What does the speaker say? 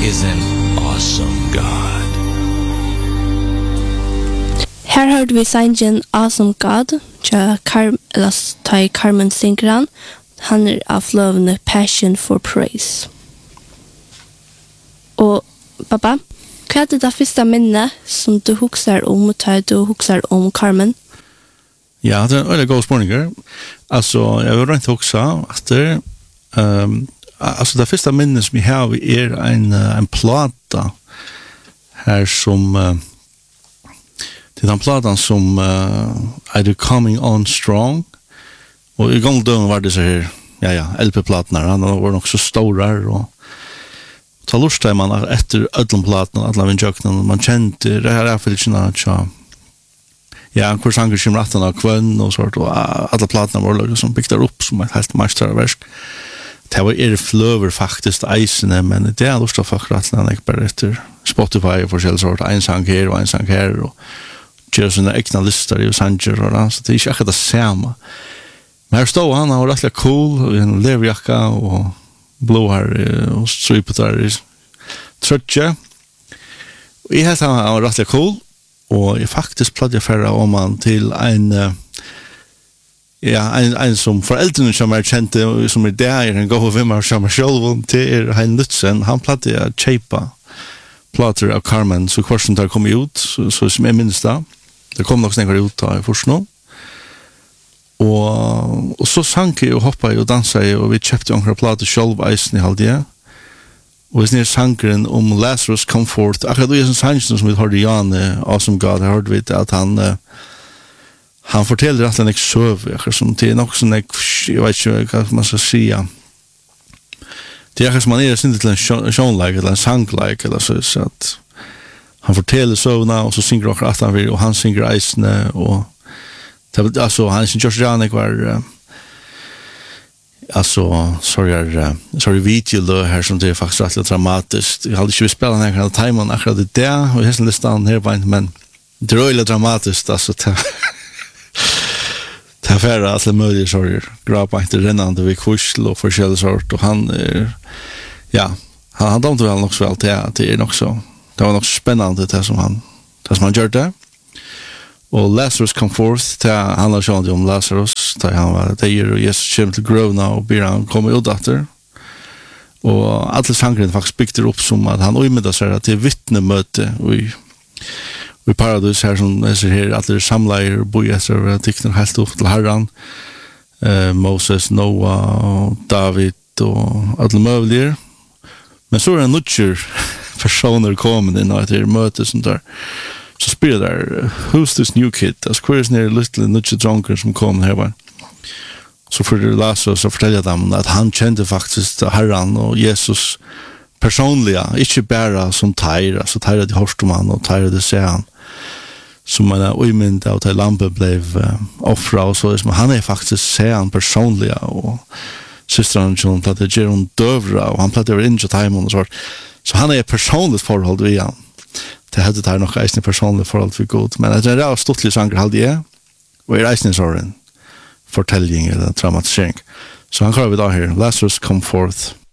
is an awesome God. Her hørte vi sangen Awesome God, Tai Carmen Singran. Han av fløvende Passion for Praise. Og, pappa, hva er det første minne som du husker da du husker Carmen? Ja, det veldig god spørninger. Altså, jeg vil rent huske at det altså det første minnet som jeg har en plata her som det den platan som er Coming On Strong og i gang døgn var det så her LP-platen her, han var nok så stor her og ta lust man etter ødlenplaten og alle vindjøkene man kjente, det her for ikke hvor sanger kommer retten av kvønn og sånt og alle platene var laget som bygde opp som et helt masterverk. Det var fløver faktisk eisene, men det er lust av folk retten jeg bare etter Spotify og forskjellige sort, en sang her og en sang her og gjør sånne egna lister i sanger og så det er ikke akkurat det samme. Men her stod han var rettelig cool, og en leverjakka og blå her og stripet der i trøtje. Og jeg helt han var rettelig cool, og jeg faktisk plagde færre om han til en som foreldrene som kjente, som der en god vimmer som selv til Hein Lutzen, han plagde å kjeipa plater av Carmen, så hver som det kom ut, så som jeg minnes da. Det kom nok snakker ut da i først nå. Og så sank jeg og hoppet jeg og danset jeg, og vi kjøpte noen plater selv eisen i halvdige. Og hvis ni sangeren om Lazarus Come Forth, akkurat det er en sangen som vi hørte Jan Awesome God, jeg hørte vi at han forteller at han ikke søv, akkurat som det er nok sånn, jeg vet ikke hva man skal si. Det er akkurat som han sin til en sjånleik, eller en sangleik, eller så at han forteller søvna, og så synger akkurat at han vil, og han synger eisene, og alltså han sin Josh Janek var sorry video här som det är faktiskt rätt dramatiskt. Jag hade ju spelat den här timern akkurat det där och hästen listan här på men det är väldigt dramatiskt alltså ta färra alltså möjligt sorry grab inte rennande vid kursel och forskjellig sort och han han dömde väl nog så väl det är nog så det var nog spännande det som han gjorde. Og Lazarus Come Forth, han har sjånt om Lazarus, da han var der, og Jesus kommer til grøvna, og ber han komme ut etter. Og alle sangren faktisk bygger opp som at han umidda seg til vittnemøte i Paradis her, som jeg ser her, alle samleier og bor etter, og tykner helt opp til Herren, Moses, Noah, David, og alle møvelier. Men så er det nutcher personer kommet inn og etter møte som der, så spyr der, who's this new kid? Altså, hver er sånne little nutcher dronker som kom her bare. Så for det Lazarus så forteller dem at han kjente faktisk Herren og Jesus personliga, ikke bare som teir, altså teir de hørste om han og teir de ser han. Som en uimynda og til lampe ble offra og så, han faktisk ser han personliga og systeren som platte gjør hun døvra og han platte over inn til heimen og så. Så han et personligt forhold ved han. Det hadde det her nok eisende personlig forhold for god. Men det er stortlig sanger halde jeg, og er eisende sånn fortelling eller dramatisering. Så han klarer vi da her. Lazarus Come Forth.